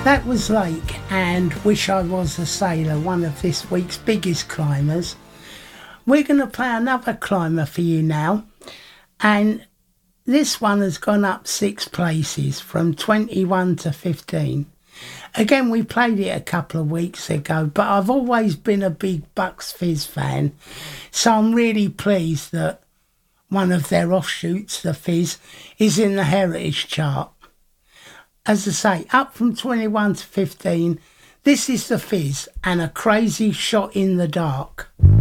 That was Lake and Wish I Was a Sailor, one of this week's biggest climbers. We're going to play another climber for you now, and this one has gone up 6 places from 21 to 15. Again, we played it a couple of weeks ago, but I've always been a big Bucks Fizz fan, so I'm really pleased that one of their offshoots, the Fizz, is in the Heritage chart. As I say, up from 21 to 15, this is the Fizz and A Crazy Shot in the Dark.